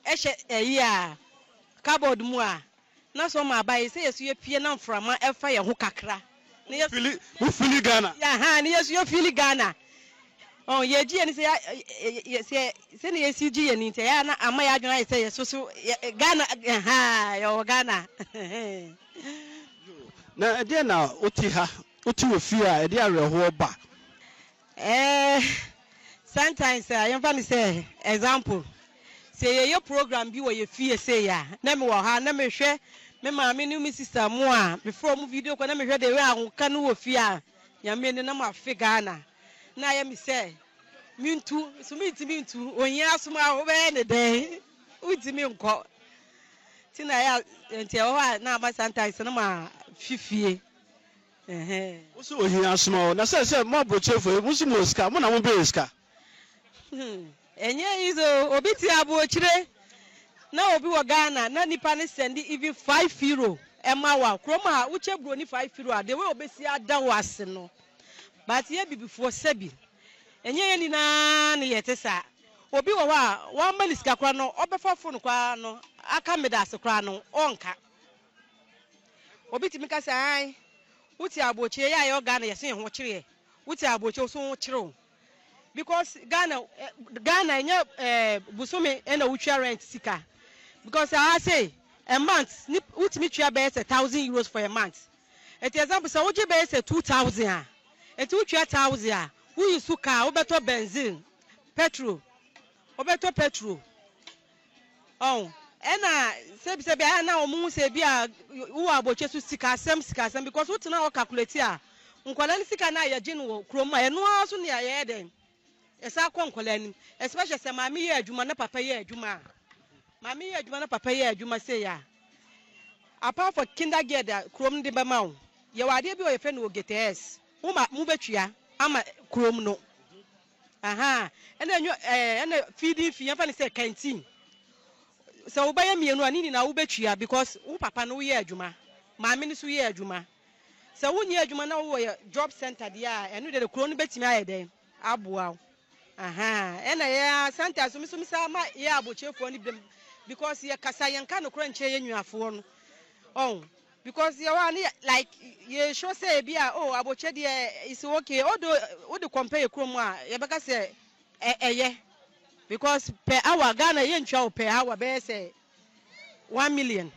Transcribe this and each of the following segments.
a cupboard mu a na so ma ba say yesu ye pie na mframa efa ye ho kakra na yesu mu fili Ghana ya ha na yesu ye fili Ghana oh ye ji ni say na yesu ji ye ni te ya na ama ya adwuna say yesu so Ghana ha yo Ghana na ede na oti wo fi a ede areho ba sometimes you can say example say your program bi wo ye fie say ya na me wo ha na me hwe me ma me ni me sister mu a before mu video ko na me hwe de we ahunka no wo fie a ya me ni na ma fe Ghana na ya me say mintu so mintu onye asoma wo be ne den utimi nko ti na ya enti wo ha na ba sometimes na ma fifie wo so ohia asoma na say mo abrochefo mo so mo ska mo na mo be ska enye izo obi ti abochire na obi wo Ghana na nipa ne send even €5 ema wa kroma uche bro ni €5 the way obesi ada wase no but ye bibifo sebi enye ye ni na ne yete sa obi wo wa wan mani sika kra no obefa phone kwa no aka medase kra no onka obi ti mika say ai uti abochire ya yo Ghana yese ho kire uti abochire so ho kire because Ghana busumi ena utwa rent sika because I say a month utimi twa be €1,000 for a month et example so uji be 2,000 a et utwa 1,000 a we use car obeto benzene petrol oh ena se bia na omu se bia wo aboche su sika sem because utina o calculate a nkwala ni sika na ya gin wo kroma eno aso ne ya den esa konkolani especially se mama ye adwuma na papa ye adwuma mama ye adwuma na papa ye adwuma say ya apart for kindergarten krom de bema wo ye wade bi o ye fe no GTS mu betwia ama krom no ena feeding fee yan fa ni say canteen so wo ba ye mienu ani na wo betwia because wo papa no ye adwuma mama ni so ye adwuma so wo nye adwuma na wo ye job center dia enu de krom no betimi ayeden aboa ena ya santa so misumisa ma ya abochefo ni bem because ye kasa yanka no kura nche ye nnuafo no oh because ye wa like ye show say bia oh aboche de is okay odo compare krom a ye beka say eye because per hour Ghana ye ntwa per hour be say 1 million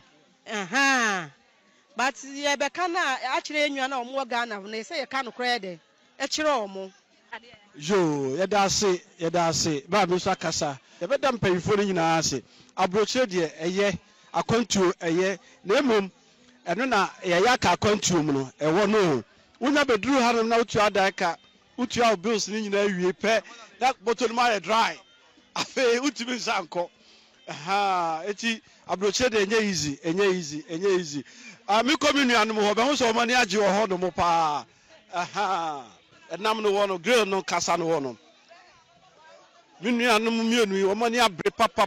but ye beka na akire nnua na omo Ghana na say ye ka no kura de e kire omo yo yeda ase ba mi so akasa ye beda mpanyifo ni nyina ase abrochire de eye akwantuo eye na emom eno na ye ya ka akwantuo mu no ewo no unya beduru hanom na utu adaka utu our bills ni nyina wie pe that bottle ma dry afi utumi zanko eti abrochire de enye easy mi community anu ho be ho so mo ni age wo ho no mo pa enam no wono grill no kasa no wono minu anu mienu yi omani abre papa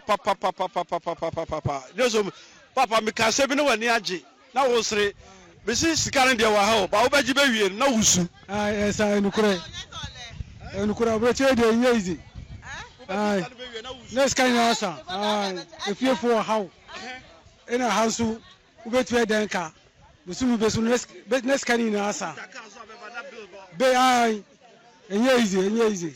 jeso papa mi kasa bi no wani age na wo sere bisi sika de wa ha ba wo baji be wie na wusu esa enukure abroche de easy let's kind of answer if you for how in a house ubetu edenka busu next kind of answer be enye easy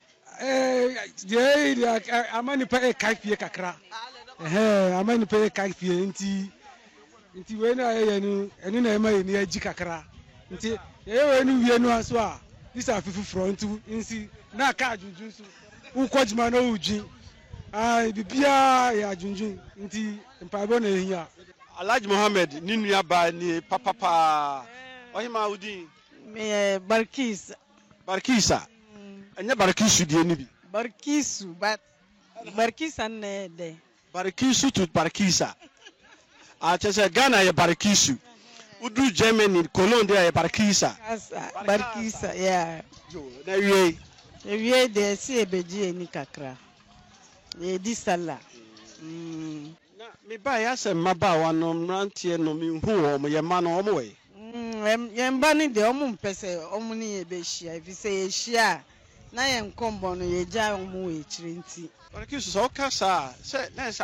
amani pa kaifie kakra amani pa kaifie nti we na ye nu eni na ema ni aji kakra nti ye we nu wie nu aso a this are fifu front nsi na ka ajunjun so ukojima na uji bibia ya ajunjun nti mpabo na ehia Alhaji Mohammed ni nua ba ni papa ohima udin me Barkisa anya Barkisu die ni bi Barkisu but Barkisa ne de Barkisu to Barkisa chese Ghana ye Barkisu udu Germany Cologne de ye Barkisa yeah na wie de si ebeji eni kakra e di sala na me ba ya se maba wa no mrantie no me hu o mo ye ma no o mo we yemba ni de omu mpese omu ni ebehia if say ehia na ye nkombo no ye ja omu we chire nti Barkisu so kasa se na